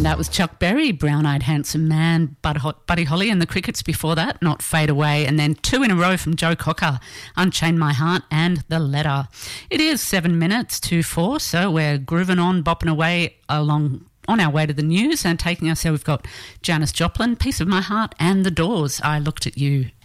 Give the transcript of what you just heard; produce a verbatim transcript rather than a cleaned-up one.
And that was Chuck Berry, Brown-Eyed Handsome Man, Bud Ho- Buddy Holly and the Crickets before that, Not Fade Away, and then two in a row from Joe Cocker, Unchain My Heart and The Letter. It is seven minutes to four, so we're grooving on, bopping away along on our way to the news and taking us there. We've got Janis Joplin, Piece of My Heart, and The Doors, I Looked at You.